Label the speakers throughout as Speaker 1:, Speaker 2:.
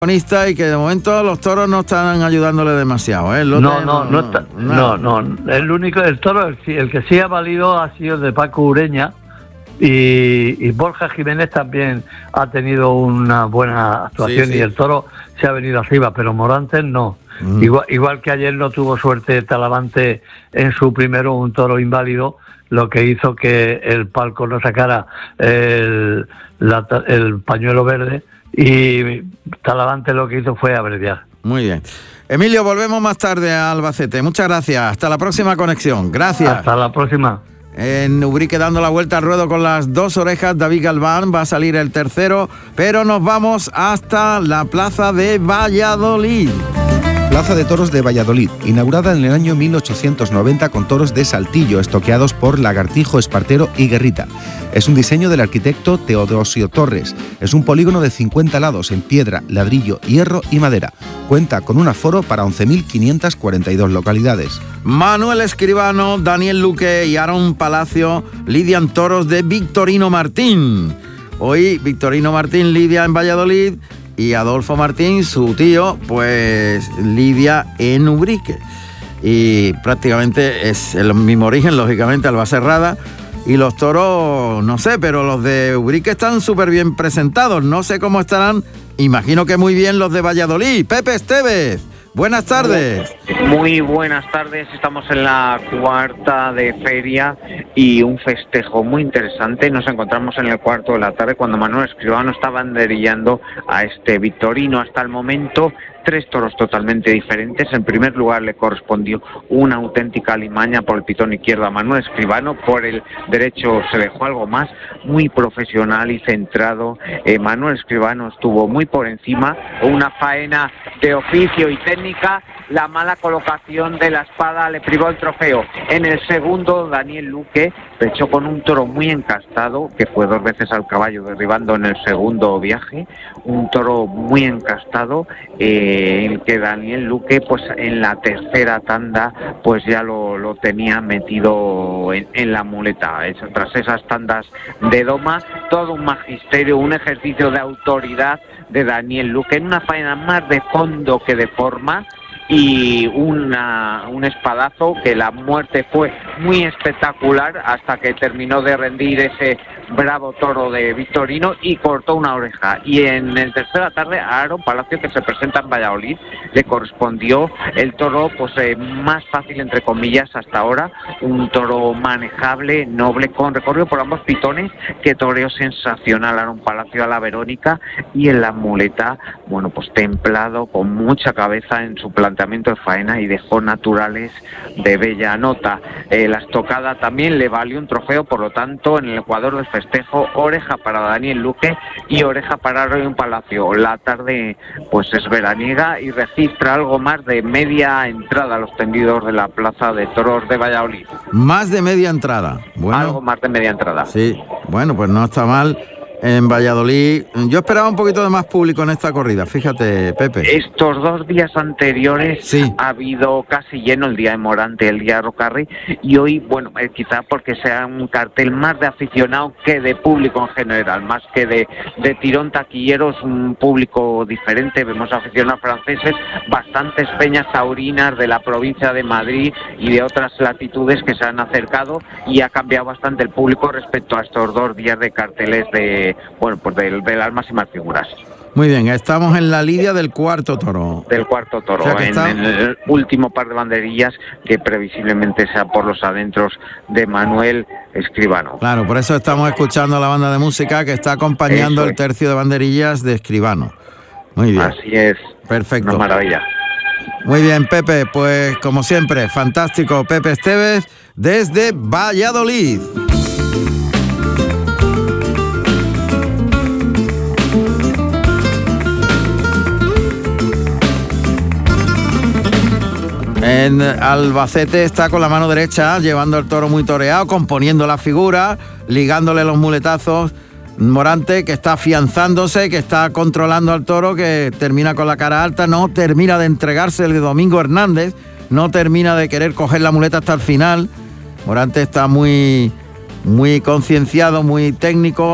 Speaker 1: y que de momento los toros no están ayudándole demasiado, ¿eh?
Speaker 2: No. El único, el toro, el que sí ha valido ha sido el de Paco Ureña, y Borja Jiménez también ha tenido una buena actuación, sí. Y el toro se ha venido arriba, pero Morantes no. Igual que ayer no tuvo suerte Talavante en su primero, un toro inválido, lo que hizo que el palco no sacara el pañuelo verde, y Talavante lo que hizo fue abreviar.
Speaker 1: Muy bien. Emilio, volvemos más tarde a Albacete. Muchas gracias. Hasta la próxima conexión. Gracias.
Speaker 2: Hasta la próxima.
Speaker 1: En Ubrique, dando la vuelta al ruedo con las 2 orejas, David Galván. Va a salir el tercero, pero nos vamos hasta la plaza de Valladolid.
Speaker 3: Plaza de Toros de Valladolid, inaugurada en el año 1890 con toros de saltillo estoqueados por Lagartijo, Espartero y Guerrita. Es un diseño del arquitecto Teodosio Torres. Es un polígono de 50 lados en piedra, ladrillo, hierro y madera. Cuenta con un aforo para 11.542 localidades.
Speaker 1: Manuel Escribano, Daniel Luque y Aaron Palacio lidian toros de Victorino Martín. Hoy Victorino Martín lidia en Valladolid y Adolfo Martín, su tío, pues lidia en Ubrique. Y prácticamente es el mismo origen, lógicamente, Albacerrada. Y los toros, no sé, pero los de Ubrique están súper bien presentados. No sé cómo estarán, imagino que muy bien los de Valladolid. Pepe Estevez, buenas tardes.
Speaker 4: Muy buenas tardes, estamos en la cuarta de feria y un festejo muy interesante. Nos encontramos en el cuarto de la tarde cuando Manuel Escribano está banderillando a este Victorino. Hasta el momento 3 toros totalmente diferentes. En primer lugar le correspondió una auténtica alimaña por el pitón izquierdo a Manuel Escribano, por el derecho se dejó algo más, muy profesional y centrado. Manuel Escribano estuvo muy por encima, una faena de oficio y técnica. La mala colocación de la espada le privó el trofeo. En el segundo, Daniel Luque pechó con un toro muy encastado, que fue 2 veces al caballo, derribando en el segundo viaje. Un toro muy encastado, el que Daniel Luque, pues en la tercera tanda, pues ya lo tenía metido en la muleta. Tras esas tandas de doma, todo un magisterio, un ejercicio de autoridad de Daniel Luque, en una faena más de fondo que de forma, y un espadazo que la muerte fue muy espectacular hasta que terminó de rendir ese bravo toro de Victorino y cortó una oreja. Y en el tercera tarde a Aaron Palacio, que se presenta en Valladolid, le correspondió el toro pues más fácil entre comillas hasta ahora, un toro manejable, noble, con recorrido por ambos pitones, que toreó sensacional Aaron Palacio a la Verónica, y en la muleta, bueno, pues templado, con mucha cabeza en su planteamiento de faena, y dejó naturales de bella nota. La estocada también le valió un trofeo, por lo tanto en el ecuador del festejo, oreja para Daniel Luque y oreja para Aaron Palacio. La tarde pues es veraniega y registra algo más de media entrada a los tendidos de la plaza de toros de Valladolid.
Speaker 1: Más de media entrada. Bueno,
Speaker 4: algo más de media entrada.
Speaker 1: Sí, bueno, pues no está mal. En Valladolid, yo esperaba un poquito de más público en esta corrida, fíjate, Pepe.
Speaker 4: Estos 2 días anteriores sí ha habido casi lleno, el día de Morante, el día de Rocarri, y hoy, bueno, quizá porque sea un cartel más de aficionado que de público en general, más que de tirón taquillero, es un público diferente. Vemos aficionados franceses, bastantes peñas taurinas de la provincia de Madrid y de otras latitudes que se han acercado, y ha cambiado bastante el público respecto a estos 2 días de carteles de las máximas figuras.
Speaker 1: Muy bien, estamos en la lidia del cuarto toro.
Speaker 4: Del cuarto toro,
Speaker 1: o sea
Speaker 4: en el último par de banderillas, que previsiblemente sea por los adentros de Manuel Escribano.
Speaker 1: Claro, por eso estamos escuchando a la banda de música que está acompañando el tercio de banderillas de Escribano. Muy bien.
Speaker 4: Así es.
Speaker 1: Perfecto.
Speaker 4: Una maravilla.
Speaker 1: Muy bien, Pepe, pues como siempre, fantástico. Pepe Estevez desde Valladolid. En Albacete está con la mano derecha llevando el toro muy toreado, componiendo la figura, ligándole los muletazos. Morante, que está afianzándose, que está controlando al toro, que termina con la cara alta, no termina de entregarse el de Domingo Hernández, no termina de querer coger la muleta hasta el final. Morante está muy concienciado, muy técnico,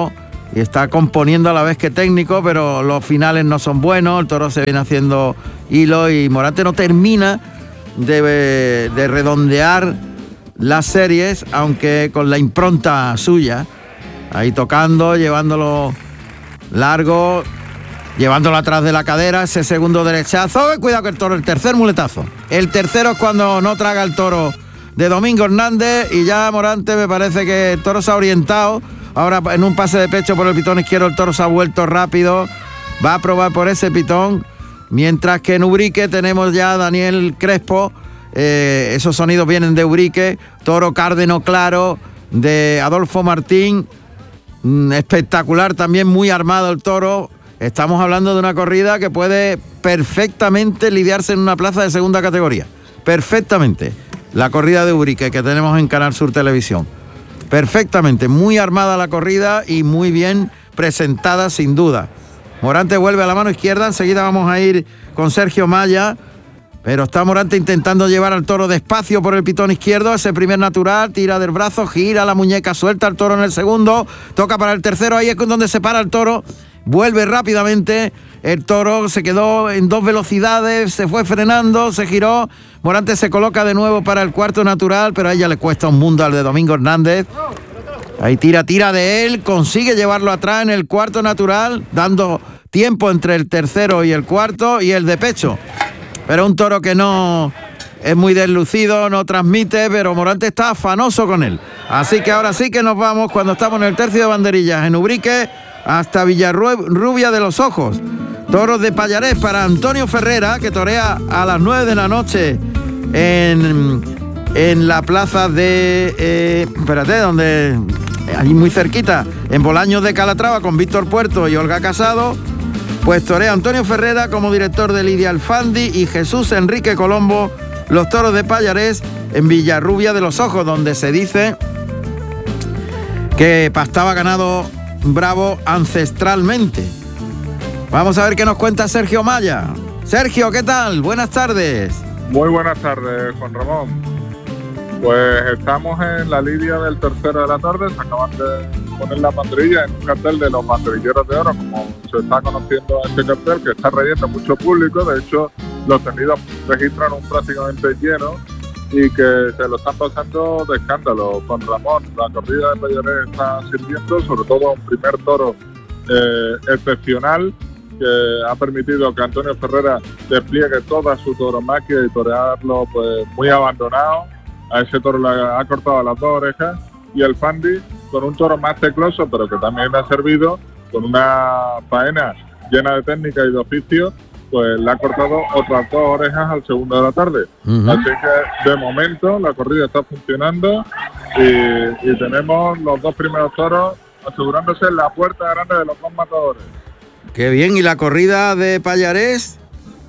Speaker 1: y está componiendo a la vez que técnico, pero los finales no son buenos, el toro se viene haciendo hilo y Morante no termina de redondear las series, aunque con la impronta suya, ahí tocando, llevándolo largo, llevándolo atrás de la cadera, ese segundo derechazo, cuidado que el toro, el tercer muletazo. El tercero es cuando no traga el toro de Domingo Hernández y ya Morante me parece que el toro se ha orientado. Ahora en un pase de pecho por el pitón izquierdo el toro se ha vuelto rápido, va a probar por ese pitón, mientras que en Ubrique tenemos ya a Daniel Crespo, esos sonidos vienen de Ubrique, toro cárdeno claro de Adolfo Martín, espectacular también, muy armado el toro. Estamos hablando de una corrida que puede perfectamente lidiarse en una plaza de segunda categoría, perfectamente, la corrida de Ubrique que tenemos en Canal Sur Televisión. Perfectamente, muy armada la corrida y muy bien presentada sin duda. Morante vuelve a la mano izquierda, enseguida vamos a ir con Sergio Maya, pero está Morante intentando llevar al toro despacio por el pitón izquierdo, ese primer natural, tira del brazo, gira la muñeca, suelta al toro en el segundo, toca para el tercero, ahí es donde se para el toro, vuelve rápidamente, el toro se quedó en 2 velocidades, se fue frenando, se giró, Morante se coloca de nuevo para el cuarto natural, pero a ella le cuesta un mundo al de Domingo Hernández. Ahí tira de él, consigue llevarlo atrás en el cuarto natural, dando tiempo entre el tercero y el cuarto y el de pecho. Pero un toro que no es muy deslucido, no transmite, pero Morante está afanoso con él. Así que ahora sí que nos vamos, cuando estamos en el tercio de banderillas, en Ubrique, hasta Villarrubia de los Ojos. Toros de Pallarés para Antonio Ferrera, que torea a las 9 de la noche en la plaza de... donde... allí muy cerquita, en Bolaños de Calatrava, con Víctor Puerto y Olga Casado. Pues torea Antonio Ferrera como director de Lidia Alfandi y Jesús Enrique Colombo, los toros de Pallarés en Villarrubia de los Ojos, donde se dice que pastaba ganado bravo ancestralmente. Vamos a ver qué nos cuenta Sergio Maya. Sergio, ¿qué tal? Buenas tardes.
Speaker 5: Muy buenas tardes, Juan Ramón. Pues estamos en la lidia del tercero de la tarde, se acaban de poner la banderilla en un cartel de los banderilleros de oro, como se está conociendo este cartel, que está trayendo mucho público. De hecho, los tendidos registran un prácticamente lleno y que se lo están pasando de escándalo. Juan Ramón, la corrida de Pallarés está sirviendo, sobre todo un primer toro excepcional, que ha permitido que Antonio Ferrera despliegue toda su tauromaquia y torearlo pues muy abandonado. A ese toro le ha cortado las 2 orejas, y el Fandi, con un toro más tecloso, pero que también le ha servido, con una faena llena de técnica y de oficio, pues le ha cortado otras 2 orejas al segundo de la tarde. Así que de momento la corrida está funcionando y tenemos los 2 primeros toros asegurándose la puerta grande de los 2 matadores.
Speaker 1: Qué bien, ¿y la corrida de Pallarés?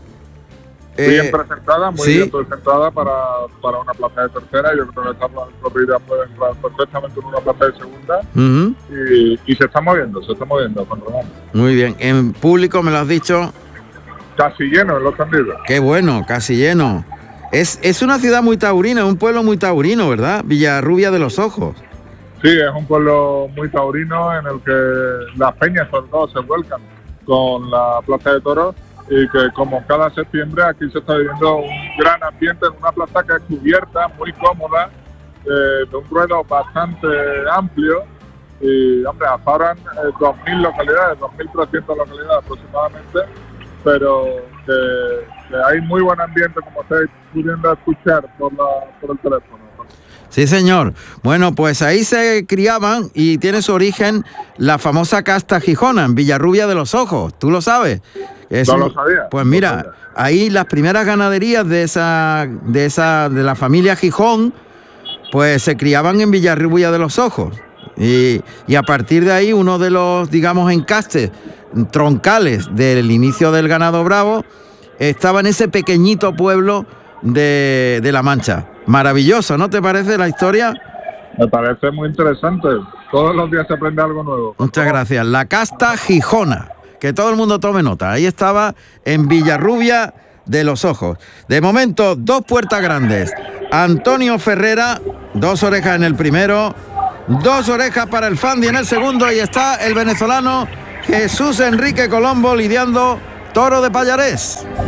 Speaker 5: Bien presentada, muy
Speaker 1: ¿sí?
Speaker 5: bien presentada para una plaza de tercera. Yo creo que esta corrida puede entrar perfectamente en una plaza de segunda. Y se está moviendo, Juan Ramón.
Speaker 1: Muy bien, en público me lo has dicho.
Speaker 5: Casi lleno en los tendidos.
Speaker 1: Qué bueno, casi lleno. Es una ciudad muy taurina, un pueblo muy taurino, ¿verdad? Villarrubia de los Ojos.
Speaker 5: Sí, es un pueblo muy taurino en el que las peñas sobre todo se vuelcan con la plaza de toros, y que como cada septiembre aquí se está viviendo un gran ambiente en una plaza que es cubierta, muy cómoda, de un ruedo bastante amplio, y hombre, afaran 2.000 localidades, 2.300 localidades aproximadamente, pero que hay muy buen ambiente, como estáis pudiendo escuchar por el teléfono.
Speaker 1: Sí, señor. Bueno, pues ahí se criaban y tiene su origen la famosa casta gijona, en Villarrubia de los Ojos. ¿Tú lo sabes?
Speaker 5: No lo sabía.
Speaker 1: Pues mira, ahí las primeras ganaderías de la familia Gijón, pues se criaban en Villarrubia de los Ojos. Y a partir de ahí, uno de los, digamos, encastes troncales del inicio del ganado bravo estaba en ese pequeñito pueblo de La Mancha. Maravilloso, ¿no te parece la historia?
Speaker 5: Me parece muy interesante. Todos los días se aprende algo nuevo.
Speaker 1: Muchas gracias. La casta gijona. Que todo el mundo tome nota. Ahí estaba en Villarrubia de los Ojos. De momento, 2 puertas grandes. Antonio Ferrera, 2 orejas en el primero. 2 orejas para el Fandi en el segundo y está el venezolano Jesús Enrique Colombo lidiando toro de Pallarés.